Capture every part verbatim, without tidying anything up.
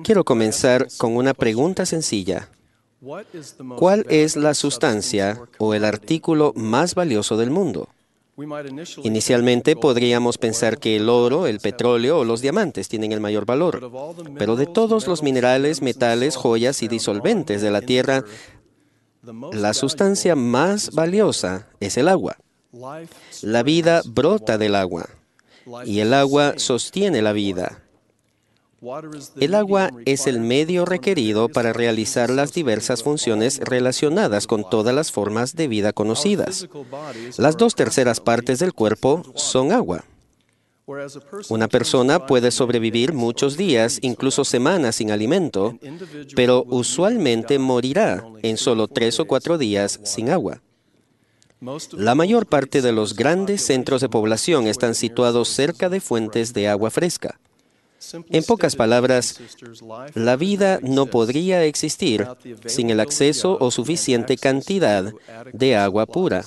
Quiero comenzar con una pregunta sencilla. ¿Cuál es la sustancia o el artículo más valioso del mundo? Inicialmente podríamos pensar que el oro, el petróleo o los diamantes tienen el mayor valor. Pero de todos los minerales, metales, joyas y disolventes de la tierra, la sustancia más valiosa es el agua. La vida brota del agua y el agua sostiene la vida. El agua es el medio requerido para realizar las diversas funciones relacionadas con todas las formas de vida conocidas. Las dos terceras partes del cuerpo son agua. Una persona puede sobrevivir muchos días, incluso semanas sin alimento, pero usualmente morirá en solo tres o cuatro días sin agua. La mayor parte de los grandes centros de población están situados cerca de fuentes de agua fresca. En pocas palabras, la vida no podría existir sin el acceso o suficiente cantidad de agua pura.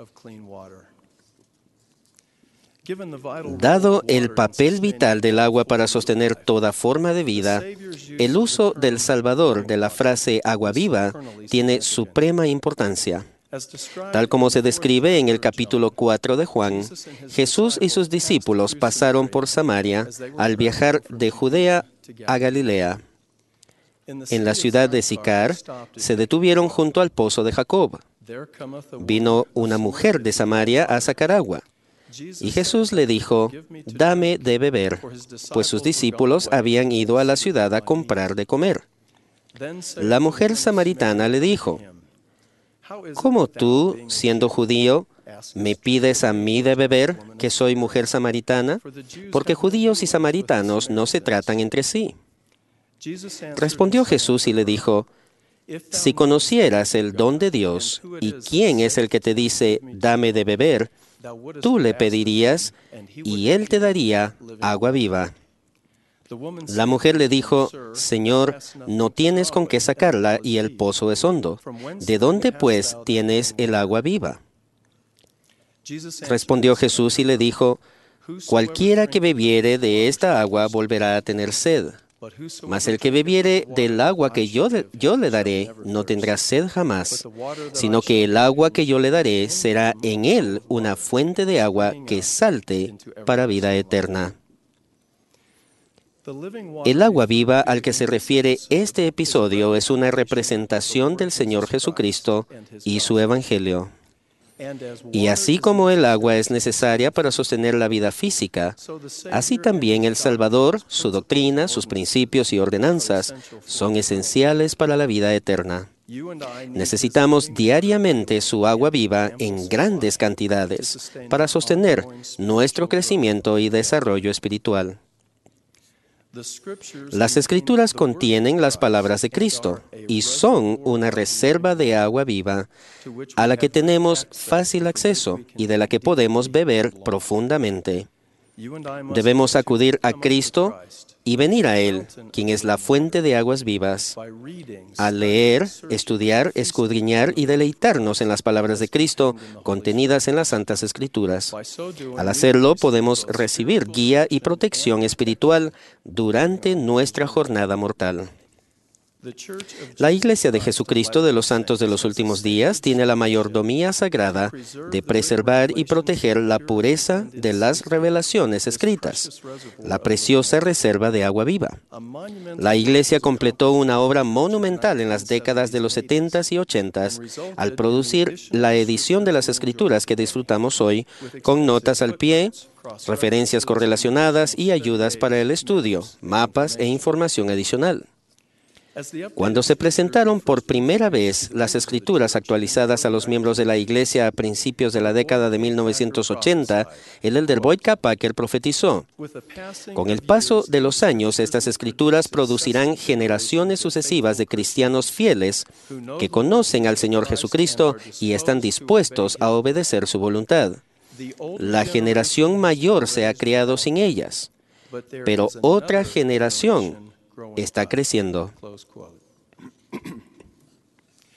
Dado el papel vital del agua para sostener toda forma de vida, el uso del Salvador de la frase agua viva tiene suprema importancia. Tal como se describe en el capítulo cuatro de Juan, Jesús y sus discípulos pasaron por Samaria al viajar de Judea a Galilea. En la ciudad de Sicar, se detuvieron junto al pozo de Jacob. Vino una mujer de Samaria a sacar agua. Y Jesús le dijo, «Dame de beber», pues sus discípulos habían ido a la ciudad a comprar de comer. La mujer samaritana le dijo, «¿Cómo tú, siendo judío, me pides a mí de beber, que soy mujer samaritana? Porque judíos y samaritanos no se tratan entre sí». Respondió Jesús y le dijo, «Si conocieras el don de Dios y quién es el que te dice, dame de beber, tú le pedirías y él te daría agua viva». La mujer le dijo, «Señor, no tienes con qué sacarla y el pozo es hondo. ¿De dónde, pues, tienes el agua viva?». Respondió Jesús y le dijo, «Cualquiera que bebiere de esta agua volverá a tener sed. Mas el que bebiere del agua que yo, de, yo le daré no tendrá sed jamás, sino que el agua que yo le daré será en él una fuente de agua que salte para vida eterna». El agua viva al que se refiere este episodio es una representación del Señor Jesucristo y su Evangelio. Y así como el agua es necesaria para sostener la vida física, así también el Salvador, su doctrina, sus principios y ordenanzas son esenciales para la vida eterna. Necesitamos diariamente su agua viva en grandes cantidades para sostener nuestro crecimiento y desarrollo espiritual. Las Escrituras contienen las palabras de Cristo y son una reserva de agua viva a la que tenemos fácil acceso y de la que podemos beber profundamente. Debemos acudir a Cristo y venir a Él, quien es la fuente de aguas vivas, al leer, estudiar, escudriñar y deleitarnos en las palabras de Cristo contenidas en las Santas Escrituras. Al hacerlo, podemos recibir guía y protección espiritual durante nuestra jornada mortal. La Iglesia de Jesucristo de los Santos de los Últimos Días tiene la mayordomía sagrada de preservar y proteger la pureza de las revelaciones escritas, la preciosa reserva de agua viva. La Iglesia completó una obra monumental en las décadas de los setentas y ochentas al producir la edición de las Escrituras que disfrutamos hoy, con notas al pie, referencias correlacionadas y ayudas para el estudio, mapas e información adicional. Cuando se presentaron por primera vez las Escrituras actualizadas a los miembros de la Iglesia a principios de la década de mil novecientos ochenta, el elder Boyd K. Packer profetizó, «Con el paso de los años, estas Escrituras producirán generaciones sucesivas de cristianos fieles que conocen al Señor Jesucristo y están dispuestos a obedecer su voluntad. La generación mayor se ha criado sin ellas, pero otra generación está creciendo».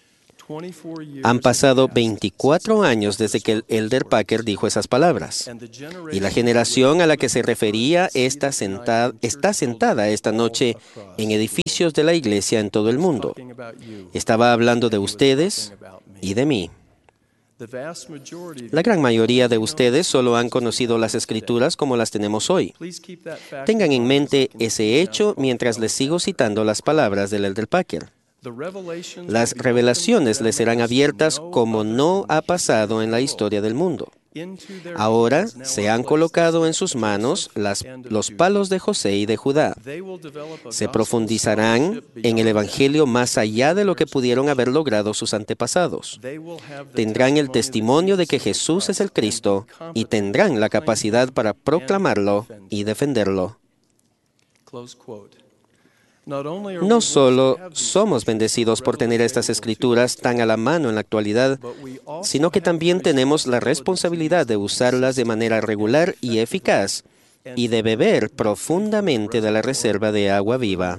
Han pasado veinticuatro años desde que el elder Packer dijo esas palabras, y la generación a la que se refería está sentada, está sentada esta noche en edificios de la iglesia en todo el mundo. Estaba hablando de ustedes y de mí. La gran mayoría de ustedes solo han conocido las Escrituras como las tenemos hoy. Tengan en mente ese hecho mientras les sigo citando las palabras del elder Packer. Las revelaciones les serán abiertas como no ha pasado en la historia del mundo. Ahora se han colocado en sus manos las, los palos de José y de Judá. Se profundizarán en el Evangelio más allá de lo que pudieron haber logrado sus antepasados. Tendrán el testimonio de que Jesús es el Cristo y tendrán la capacidad para proclamarlo y defenderlo. No solo somos bendecidos por tener estas escrituras tan a la mano en la actualidad, sino que también tenemos la responsabilidad de usarlas de manera regular y eficaz y de beber profundamente de la reserva de agua viva.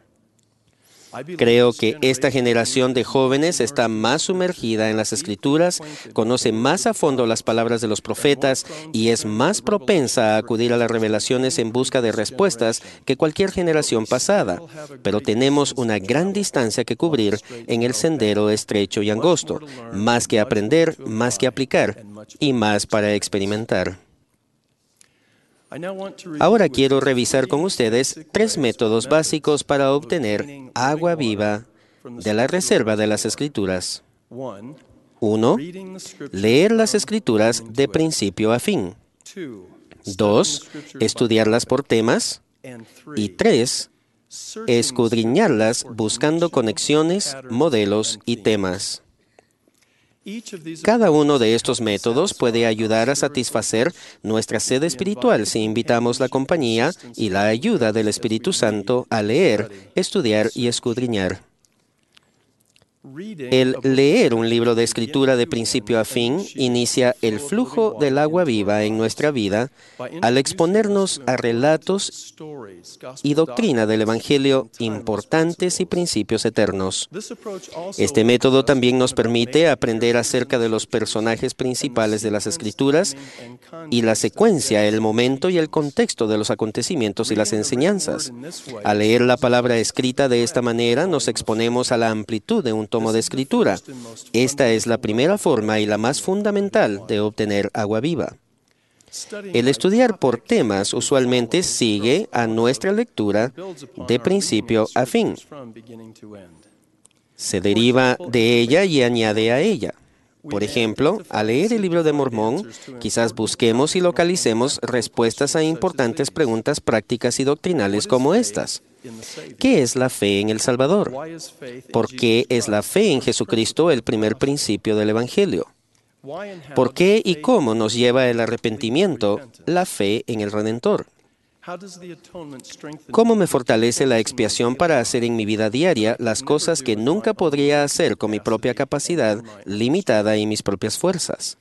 Creo que esta generación de jóvenes está más sumergida en las Escrituras, conoce más a fondo las palabras de los profetas y es más propensa a acudir a las revelaciones en busca de respuestas que cualquier generación pasada. Pero tenemos una gran distancia que cubrir en el sendero estrecho y angosto, más que aprender, más que aplicar y más para experimentar. Ahora quiero revisar con ustedes tres métodos básicos para obtener agua viva de la reserva de las Escrituras. Uno, leer las Escrituras de principio a fin. Dos, estudiarlas por temas. Y tres, escudriñarlas buscando conexiones, modelos y temas. Cada uno de estos métodos puede ayudar a satisfacer nuestra sed espiritual si invitamos la compañía y la ayuda del Espíritu Santo a leer, estudiar y escudriñar. El leer un libro de escritura de principio a fin inicia el flujo del agua viva en nuestra vida al exponernos a relatos y doctrina del Evangelio importantes y principios eternos. Este método también nos permite aprender acerca de los personajes principales de las Escrituras y la secuencia, el momento y el contexto de los acontecimientos y las enseñanzas. Al leer la palabra escrita de esta manera, nos exponemos a la amplitud de un tomo de escritura. Esta es la primera forma y la más fundamental de obtener agua viva. El estudiar por temas usualmente sigue a nuestra lectura de principio a fin. Se deriva de ella y añade a ella. Por ejemplo, al leer el libro de Mormón, quizás busquemos y localicemos respuestas a importantes preguntas prácticas y doctrinales como estas. ¿Qué es la fe en el Salvador? ¿Por qué es la fe en Jesucristo el primer principio del Evangelio? ¿Por qué y cómo nos lleva el arrepentimiento la fe en el Redentor? ¿Cómo me fortalece la expiación para hacer en mi vida diaria las cosas que nunca podría hacer con mi propia capacidad limitada y mis propias fuerzas?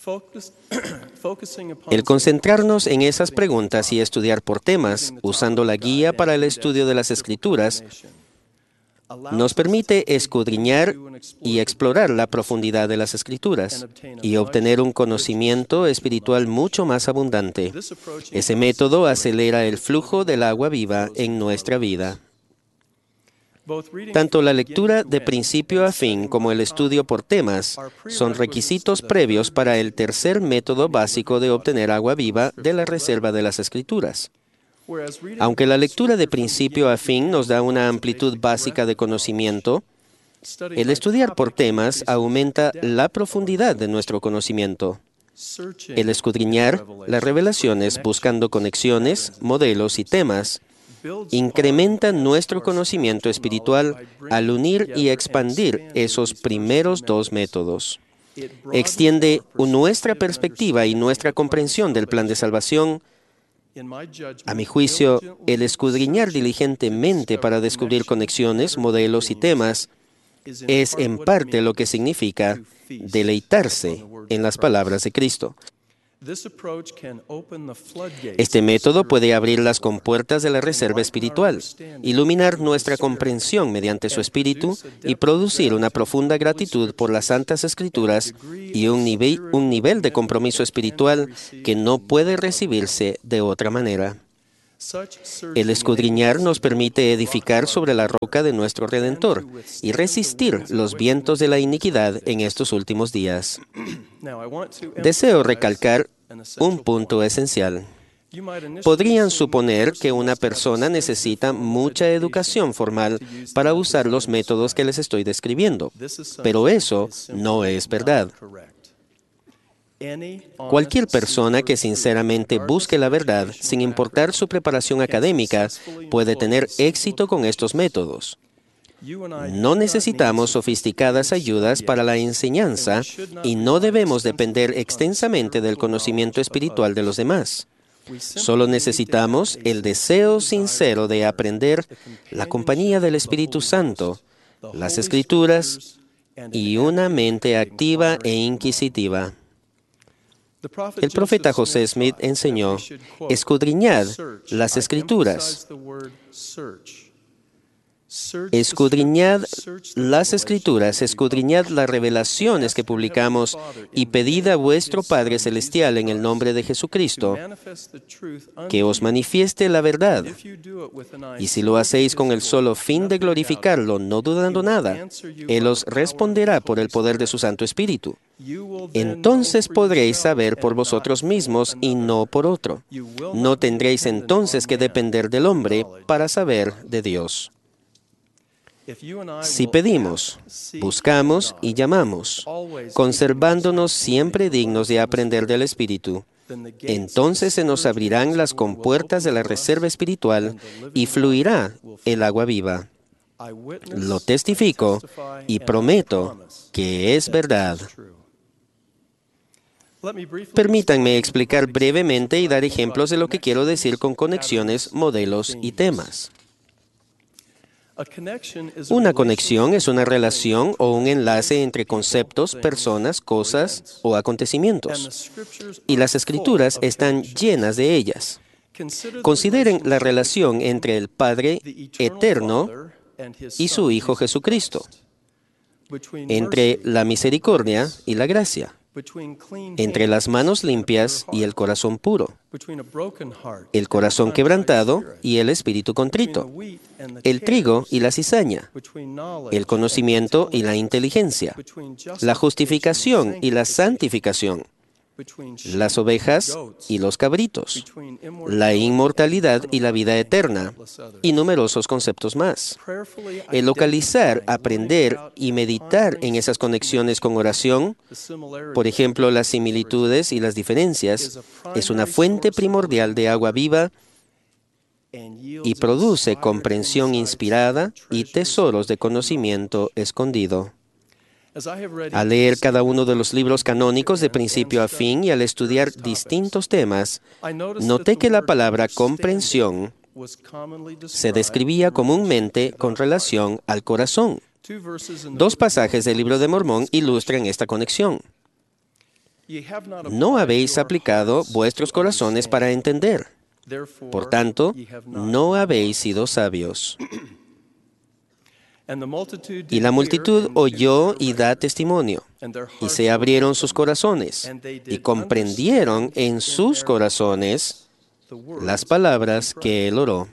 El concentrarnos en esas preguntas y estudiar por temas, usando la guía para el estudio de las Escrituras, nos permite escudriñar y explorar la profundidad de las Escrituras y obtener un conocimiento espiritual mucho más abundante. Ese método acelera el flujo del agua viva en nuestra vida. Tanto la lectura de principio a fin como el estudio por temas son requisitos previos para el tercer método básico de obtener agua viva de la reserva de las Escrituras. Aunque la lectura de principio a fin nos da una amplitud básica de conocimiento, el estudiar por temas aumenta la profundidad de nuestro conocimiento. El escudriñar las revelaciones buscando conexiones, modelos y temas incrementa nuestro conocimiento espiritual al unir y expandir esos primeros dos métodos. Extiende nuestra perspectiva y nuestra comprensión del plan de salvación. A mi juicio, el escudriñar diligentemente para descubrir conexiones, modelos y temas es en parte lo que significa deleitarse en las palabras de Cristo. Este método puede abrir las compuertas de la reserva espiritual, iluminar nuestra comprensión mediante su espíritu y producir una profunda gratitud por las Santas Escrituras y un nivel, un nivel de compromiso espiritual que no puede recibirse de otra manera. El escudriñar nos permite edificar sobre la roca de nuestro Redentor y resistir los vientos de la iniquidad en estos últimos días. Deseo recalcar un punto esencial. Podrían suponer que una persona necesita mucha educación formal para usar los métodos que les estoy describiendo, pero eso no es verdad. Cualquier persona que sinceramente busque la verdad, sin importar su preparación académica, puede tener éxito con estos métodos. No necesitamos sofisticadas ayudas para la enseñanza y no debemos depender extensamente del conocimiento espiritual de los demás. Solo necesitamos el deseo sincero de aprender, la compañía del Espíritu Santo, las Escrituras y una mente activa e inquisitiva. El profeta José Smith enseñó: escudriñad las Escrituras. Escudriñad las Escrituras, escudriñad las revelaciones que publicamos y pedid a vuestro Padre Celestial en el nombre de Jesucristo que os manifieste la verdad. Y si lo hacéis con el solo fin de glorificarlo, no dudando nada, Él os responderá por el poder de su Santo Espíritu. Entonces podréis saber por vosotros mismos y no por otro. No tendréis entonces que depender del hombre para saber de Dios. Si pedimos, buscamos y llamamos, conservándonos siempre dignos de aprender del Espíritu, entonces se nos abrirán las compuertas de la reserva espiritual y fluirá el agua viva. Lo testifico y prometo que es verdad. Permítanme explicar brevemente y dar ejemplos de lo que quiero decir con conexiones, modelos y temas. Una conexión es una relación o un enlace entre conceptos, personas, cosas o acontecimientos, y las Escrituras están llenas de ellas. Consideren la relación entre el Padre eterno y su Hijo Jesucristo, entre la misericordia y la gracia, entre las manos limpias y el corazón puro, el corazón quebrantado y el espíritu contrito, el trigo y la cizaña, el conocimiento y la inteligencia, la justificación y la santificación, las ovejas y los cabritos, la inmortalidad y la vida eterna, y numerosos conceptos más. El localizar, aprender y meditar en esas conexiones con oración, por ejemplo, las similitudes y las diferencias, es una fuente primordial de agua viva y produce comprensión inspirada y tesoros de conocimiento escondido. Al leer cada uno de los libros canónicos de principio a fin y al estudiar distintos temas, noté que la palabra comprensión se describía comúnmente con relación al corazón. Dos pasajes del Libro de Mormón ilustran esta conexión. No habéis aplicado vuestros corazones para entender. Por tanto, no habéis sido sabios. Y la multitud oyó y da testimonio, y se abrieron sus corazones, y comprendieron en sus corazones las palabras que él oró.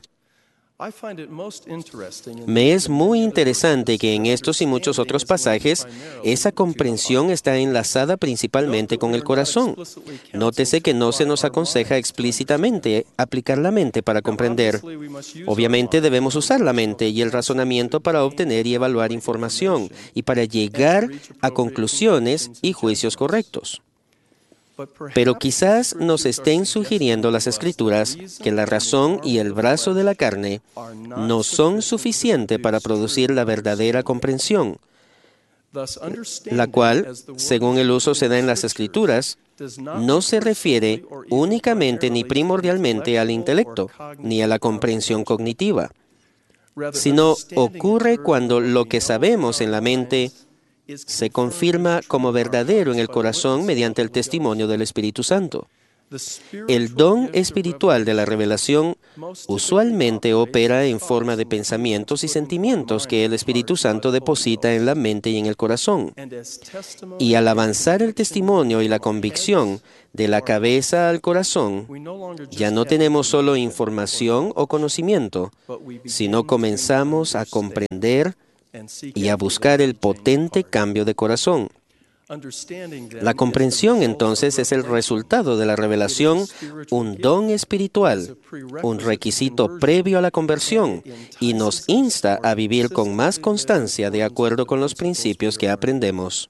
Me es muy interesante que en estos y muchos otros pasajes, esa comprensión está enlazada principalmente con el corazón. Nótese que no se nos aconseja explícitamente aplicar la mente para comprender. Obviamente debemos usar la mente y el razonamiento para obtener y evaluar información y para llegar a conclusiones y juicios correctos. Pero quizás nos estén sugiriendo las Escrituras que la razón y el brazo de la carne no son suficientes para producir la verdadera comprensión, la cual, según el uso se da en las Escrituras, no se refiere únicamente ni primordialmente al intelecto, ni a la comprensión cognitiva, sino ocurre cuando lo que sabemos en la mente se confirma como verdadero en el corazón mediante el testimonio del Espíritu Santo. El don espiritual de la revelación usualmente opera en forma de pensamientos y sentimientos que el Espíritu Santo deposita en la mente y en el corazón. Y al avanzar el testimonio y la convicción de la cabeza al corazón, ya no tenemos solo información o conocimiento, sino comenzamos a comprender y a buscar el potente cambio de corazón. La comprensión, entonces, es el resultado de la revelación, un don espiritual, un requisito previo a la conversión, y nos insta a vivir con más constancia de acuerdo con los principios que aprendemos.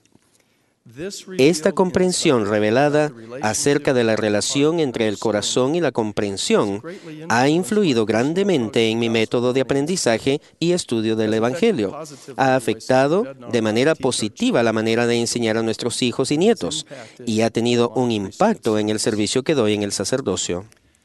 Esta comprensión revelada acerca de la relación entre el corazón y la comprensión ha influido grandemente en mi método de aprendizaje y estudio del Evangelio. Ha afectado de manera positiva la manera de enseñar a nuestros hijos y nietos y ha tenido un impacto en el servicio que doy en el sacerdocio.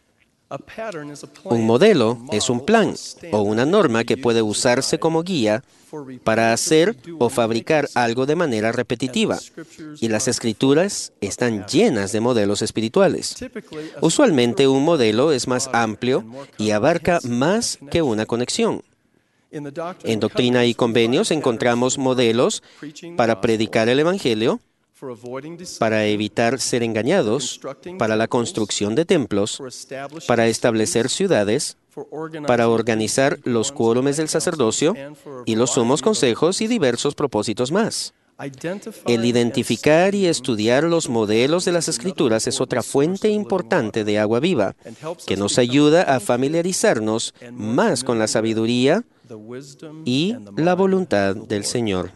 Un modelo es un plan o una norma que puede usarse como guía para hacer o fabricar algo de manera repetitiva, y las Escrituras están llenas de modelos espirituales. Usualmente un modelo es más amplio y abarca más que una conexión. En Doctrina y Convenios encontramos modelos para predicar el Evangelio, para evitar ser engañados, para la construcción de templos, para establecer ciudades, para organizar los quórumes del sacerdocio y los sumos consejos y diversos propósitos más. El identificar y estudiar los modelos de las Escrituras es otra fuente importante de agua viva, que nos ayuda a familiarizarnos más con la sabiduría y la voluntad del Señor.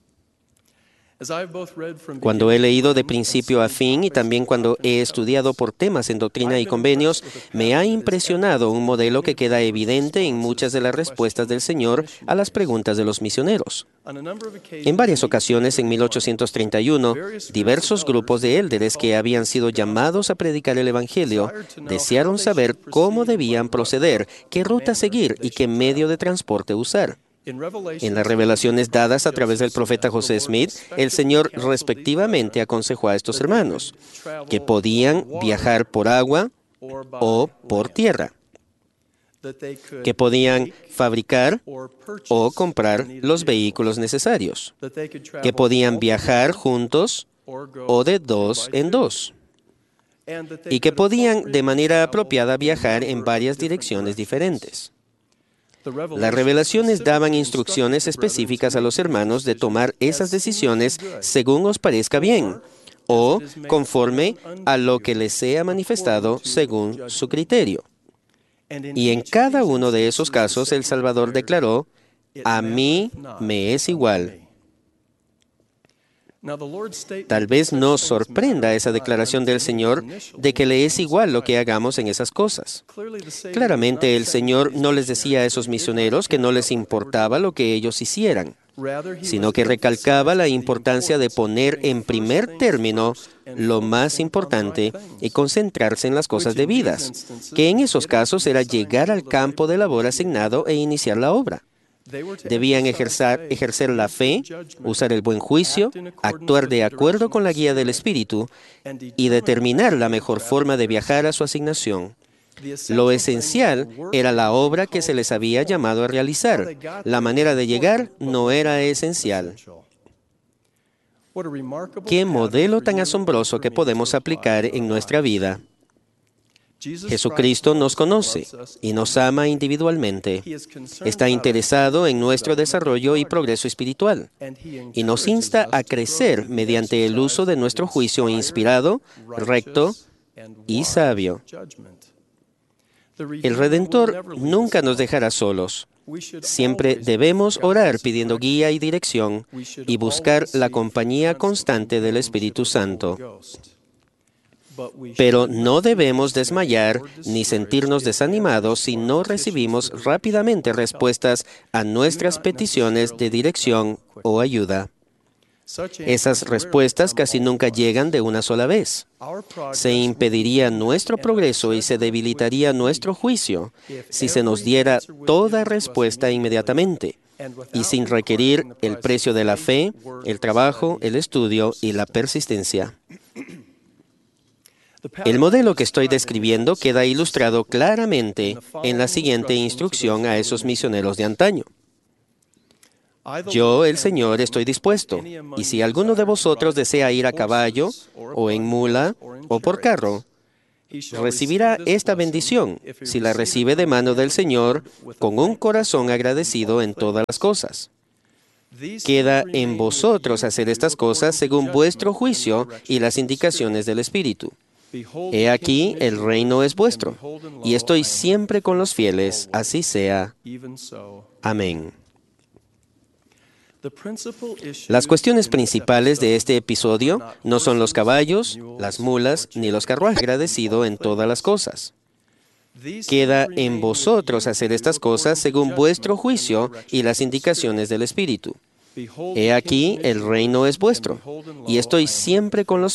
Cuando he leído de principio a fin y también cuando he estudiado por temas en Doctrina y Convenios, me ha impresionado un modelo que queda evidente en muchas de las respuestas del Señor a las preguntas de los misioneros. En varias ocasiones, en mil ochocientos treinta y uno, diversos grupos de élderes que habían sido llamados a predicar el Evangelio desearon saber cómo debían proceder, qué ruta seguir y qué medio de transporte usar. En las revelaciones dadas a través del profeta José Smith, el Señor respectivamente aconsejó a estos hermanos que podían viajar por agua o por tierra, que podían fabricar o comprar los vehículos necesarios, que podían viajar juntos o de dos en dos, y que podían de manera apropiada viajar en varias direcciones diferentes. Las revelaciones daban instrucciones específicas a los hermanos de tomar esas decisiones según os parezca bien, o conforme a lo que les sea manifestado según su criterio. Y en cada uno de esos casos el Salvador declaró, a mí me es igual. Tal vez nos sorprenda esa declaración del Señor de que le es igual lo que hagamos en esas cosas. Claramente el Señor no les decía a esos misioneros que no les importaba lo que ellos hicieran, sino que recalcaba la importancia de poner en primer término lo más importante y concentrarse en las cosas debidas, que en esos casos era llegar al campo de labor asignado e iniciar la obra. Debían ejercer, ejercer la fe, usar el buen juicio, actuar de acuerdo con la guía del Espíritu y determinar la mejor forma de viajar a su asignación. Lo esencial era la obra que se les había llamado a realizar. La manera de llegar no era esencial. ¡Qué modelo tan asombroso que podemos aplicar en nuestra vida! Jesucristo nos conoce y nos ama individualmente. Está interesado en nuestro desarrollo y progreso espiritual y nos insta a crecer mediante el uso de nuestro juicio inspirado, recto y sabio. El Redentor nunca nos dejará solos. Siempre debemos orar pidiendo guía y dirección y buscar la compañía constante del Espíritu Santo. Pero no debemos desmayar ni sentirnos desanimados si no recibimos rápidamente respuestas a nuestras peticiones de dirección o ayuda. Esas respuestas casi nunca llegan de una sola vez. Se impediría nuestro progreso y se debilitaría nuestro juicio si se nos diera toda respuesta inmediatamente y sin requerir el precio de la fe, el trabajo, el estudio y la persistencia. El modelo que estoy describiendo queda ilustrado claramente en la siguiente instrucción a esos misioneros de antaño. Yo, el Señor, estoy dispuesto, y si alguno de vosotros desea ir a caballo, o en mula, o por carro, recibirá esta bendición, si la recibe de mano del Señor, con un corazón agradecido en todas las cosas. Queda en vosotros hacer estas cosas según vuestro juicio y las indicaciones del Espíritu. He aquí, el reino es vuestro, y estoy siempre con los fieles, así sea. Amén. Las cuestiones principales de este episodio no son los caballos, las mulas, ni los carruajes. Agradecido en todas las cosas. Queda en vosotros hacer estas cosas según vuestro juicio y las indicaciones del Espíritu. He aquí, el reino es vuestro, y estoy siempre con los